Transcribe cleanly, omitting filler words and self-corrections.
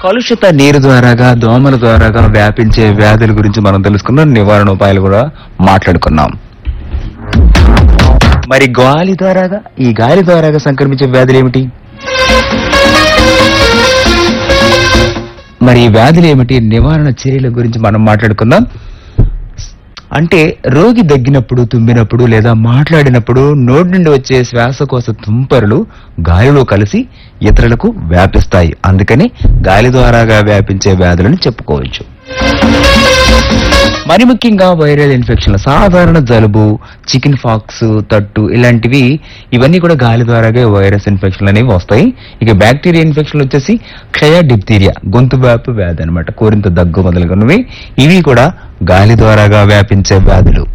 కలుషిత నీరు ద్వారాగా దోమల ద్వారాగా వ్యాపించే వ్యాధుల గురించి మనం తెలుసుకున్నాం, నివారణ ఉపాయాలు కూడా మాట్లాడుకున్నాం. మరి ఈ గాలి ద్వారాగా సంక్రమించే వ్యాధులు ఏమిటి? మరి ఈ వ్యాధులు ఏమిటి, నివారణ చర్యల గురించి మనం మాట్లాడుకుందాం. అంటే రోగి దగ్గినప్పుడు, తుమ్మినప్పుడు లేదా మాట్లాడినప్పుడు నోటి నుండి వచ్చే శ్వాసకోశ తుంపరులు గాలిలో కలిసి ఇతరులకు వ్యాపిస్తాయి. అందుకని గాలి ద్వారాగా వ్యాపించే వ్యాధులను చెప్పుకోవచ్చు. మరి ముఖ్యంగా వైరల్ ఇన్ఫెక్షన్లు, సాధారణ జలుబు, చికెన్ ఫాక్స్, తట్టు ఇవన్నీ కూడా గాలి ద్వారాగా వైరస్ ఇన్ఫెక్షన్లు అనేవి వస్తాయి. ఇక బ్యాక్టీరియా ఇన్ఫెక్షన్లు వచ్చేసి క్షయ, డిప్తీరియా, గొంతు వ్యాపు వ్యాధి అనమాట, కోరింత దగ్గు మొదలగునవి. ఇవి కూడా గాలి ద్వారాగా వ్యాపించే వ్యాధులు.